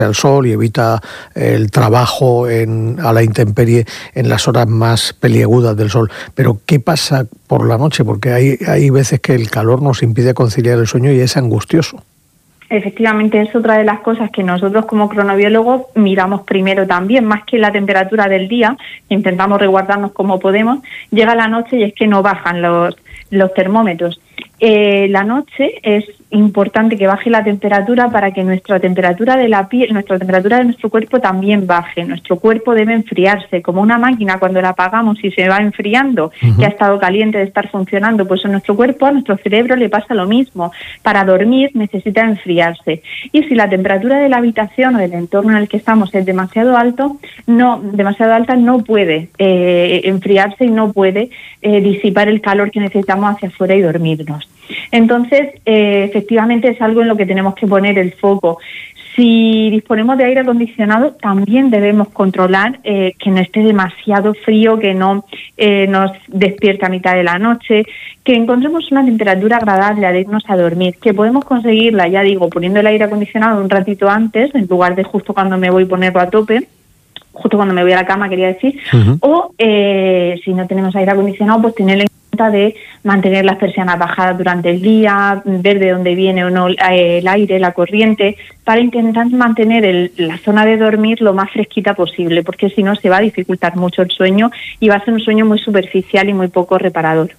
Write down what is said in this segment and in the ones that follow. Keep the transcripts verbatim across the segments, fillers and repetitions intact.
al sol y evita el trabajo en, a la intemperie en las horas más peliagudas del sol. Pero ¿qué pasa por la noche? Porque hay, hay veces que el calor nos impide conciliar el sueño y es angustioso. Efectivamente, es otra de las cosas que nosotros como cronobiólogos miramos primero también, más que la temperatura del día, intentamos resguardarnos como podemos, llega la noche y es que no bajan los, los termómetros. Eh, la noche es importante que baje la temperatura para que nuestra temperatura de la piel, nuestra temperatura de nuestro cuerpo también baje. Nuestro cuerpo debe enfriarse, como una máquina cuando la apagamos y se va enfriando, uh-huh. que ha estado caliente de estar funcionando, pues a nuestro cuerpo, a nuestro cerebro le pasa lo mismo. Para dormir necesita enfriarse. Y si la temperatura de la habitación o del entorno en el que estamos es demasiado alto, no, demasiado alta, no puede eh, enfriarse y no puede eh, disipar el calor que necesitamos hacia afuera y dormirnos. Entonces, eh, efectivamente es algo en lo que tenemos que poner el foco. Si disponemos de aire acondicionado, también debemos controlar eh, que no esté demasiado frío, que no eh, nos despierte a mitad de la noche, que encontremos una temperatura agradable al irnos a dormir, que podemos conseguirla, ya digo, poniendo el aire acondicionado un ratito antes, en lugar de justo cuando me voy a ponerlo a tope, justo cuando me voy a la cama, quería decir, uh-huh. o eh, si no tenemos aire acondicionado, pues tenerlo en cuenta de mantener las persianas bajadas durante el día, ver de dónde viene o no el aire, la corriente, para intentar mantener el, la zona de dormir lo más fresquita posible, porque si no se va a dificultar mucho el sueño y va a ser un sueño muy superficial y muy poco reparador.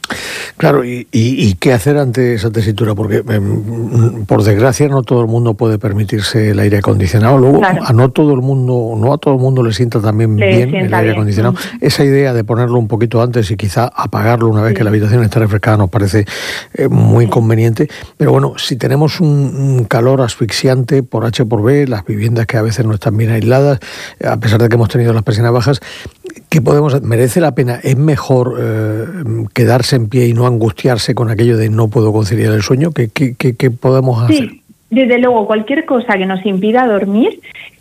Claro, y, y, y qué hacer ante esa tesitura, porque eh, por desgracia no todo el mundo puede permitirse el aire acondicionado. Luego claro. a no todo el mundo, no a todo el mundo le sienta también le bien sienta el aire bien. acondicionado. Uh-huh. Esa idea de ponerlo un poquito antes y quizá apagarlo una vez sí. que la habitación está refrescada nos parece eh, muy sí. conveniente. Pero bueno, si tenemos un, un calor asfixiante por H por B, las viviendas que a veces no están bien aisladas, a pesar de que hemos tenido las persianas bajas, ¿qué podemos hacer? ¿Merece la pena? ¿Es mejor eh, quedarse en pie y no angustiarse con aquello de no puedo conciliar el sueño? ¿Qué, qué, qué, qué podemos hacer? Sí, desde luego, cualquier cosa que nos impida dormir,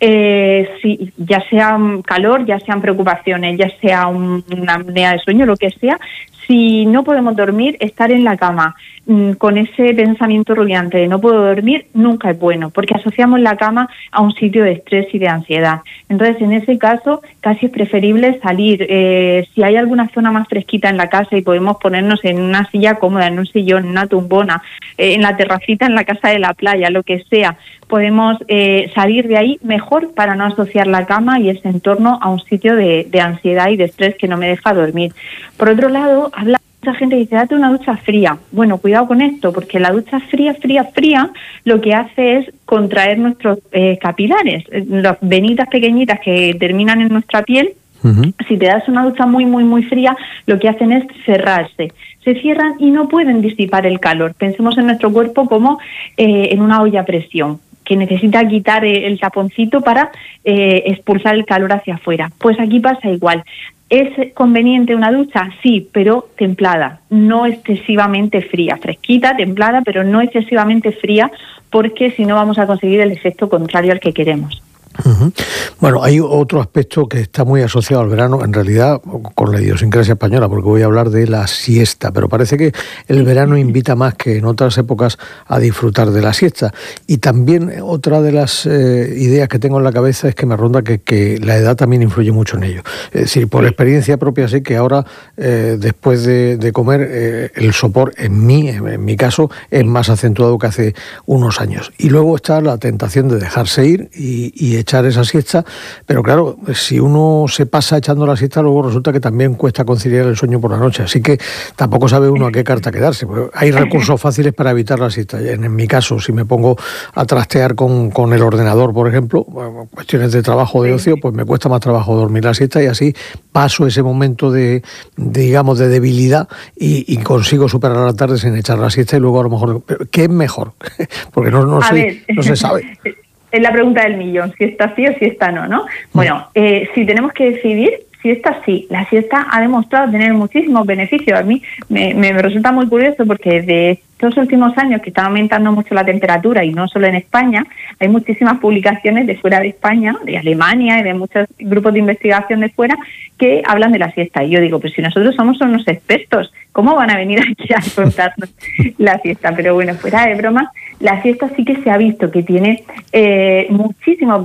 eh, si, ya sea calor, ya sean preocupaciones, ya sea un, una apnea de sueño, lo que sea, si no podemos dormir, estar en la cama mmm, con ese pensamiento rumiante de no puedo dormir, nunca es bueno, porque asociamos la cama a un sitio de estrés y de ansiedad. Entonces, en ese caso, casi es preferible salir. Eh, si hay alguna zona más fresquita en la casa y podemos ponernos en una silla cómoda, en un sillón, en una tumbona, eh, en la terracita, en la casa de la playa, lo que sea, podemos eh, salir de ahí mejor para no asociar la cama y ese entorno a un sitio de, de ansiedad y de estrés que no me deja dormir. Por otro lado, habla mucha gente dice, date una ducha fría. Bueno, cuidado con esto, porque la ducha fría, fría, fría, lo que hace es contraer nuestros eh, capilares, las venitas pequeñitas que terminan en nuestra piel. Uh-huh. Si te das una ducha muy, muy, muy fría, lo que hacen es cerrarse. Se cierran y no pueden disipar el calor. Pensemos en nuestro cuerpo como eh, en una olla a presión, que necesita quitar el taponcito para eh, expulsar el calor hacia afuera. Pues aquí pasa igual. ¿Es conveniente una ducha? Sí, pero templada, no excesivamente fría, fresquita, templada, pero no excesivamente fría, porque si no vamos a conseguir el efecto contrario al que queremos. Uh-huh. Bueno, hay otro aspecto que está muy asociado al verano, en realidad con la idiosincrasia española, porque voy a hablar de la siesta, pero parece que el verano invita más que en otras épocas a disfrutar de la siesta. Y también otra de las eh, ideas que tengo en la cabeza es que me ronda que, que la edad también influye mucho en ello. Es decir, por experiencia propia sé que ahora, eh, después de, de comer, eh, el sopor en mí, en mi caso, es más acentuado que hace unos años. Y luego está la tentación de dejarse ir y, y echar esa siesta, pero claro, si uno se pasa echando la siesta, luego resulta que también cuesta conciliar el sueño por la noche, así que tampoco sabe uno a qué carta quedarse. Hay recursos fáciles para evitar la siesta. En, en mi caso, si me pongo a trastear con, con el ordenador, por ejemplo, cuestiones de trabajo o de ocio, pues me cuesta más trabajo dormir la siesta y así paso ese momento de, de digamos, de debilidad y, y consigo superar la tarde sin echar la siesta y luego a lo mejor... ¿Qué es mejor? Porque no, no, se, no se sabe. Es la pregunta del millón, si está sí o si está no, ¿no? Bueno, eh, si tenemos que decidir, siesta sí. La siesta ha demostrado tener muchísimos beneficios. A mí me, me resulta muy curioso porque de estos últimos años que está aumentando mucho la temperatura y no solo en España, hay muchísimas publicaciones de fuera de España, de Alemania y de muchos grupos de investigación de fuera que hablan de la siesta. Y yo digo, pues si nosotros somos unos expertos, ¿cómo van a venir aquí a contarnos la siesta? Pero bueno, fuera de broma, la siesta sí que se ha visto que tiene eh, muchísimos